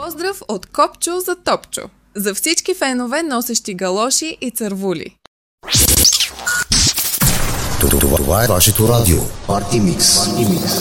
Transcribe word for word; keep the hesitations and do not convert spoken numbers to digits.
Поздрав от Копчо за Топчо. За всички фенове, носещи галоши и цървули. Това е вашето радио. Парти Микс.